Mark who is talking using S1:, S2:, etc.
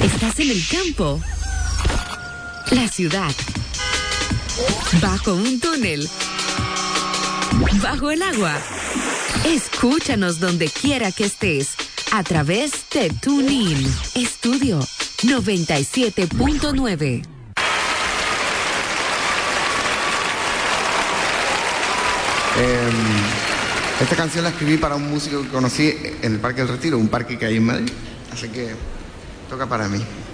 S1: ¿Estás en el campo? La ciudad. ¿Bajo un túnel? ¿Bajo el agua? Escúchanos donde quiera que estés a través de TuneIn. Estudio 97.9.
S2: Esta canción la escribí para un músico que conocí en el Parque del Retiro, un parque que hay en Madrid. Así que toca para mí.